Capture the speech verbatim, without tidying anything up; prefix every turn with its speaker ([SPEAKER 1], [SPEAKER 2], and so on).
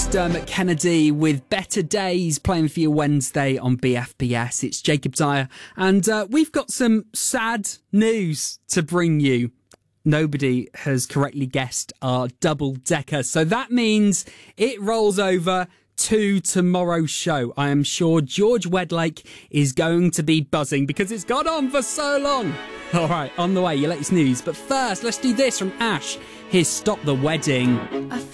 [SPEAKER 1] It's Dermot Kennedy with Better Days playing for you Wednesday on B F B S. It's Jacob Dyer, and uh, we've got some sad news to bring you. Nobody has correctly guessed our double-decker, so that means it rolls over to tomorrow's show. I am sure George Wedlake is going to be buzzing because it's gone on for so long. All right, on the way, your latest news. But first, let's do this from Ash. Here's Stop the Wedding.
[SPEAKER 2] I